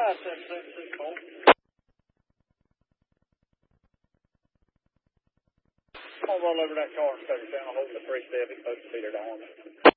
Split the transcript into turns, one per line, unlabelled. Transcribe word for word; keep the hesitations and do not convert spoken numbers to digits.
five, seven, seven, six, Colt. I'll roll over that car and set it down. I'll hold the three step. It's supposed to be there to arm it.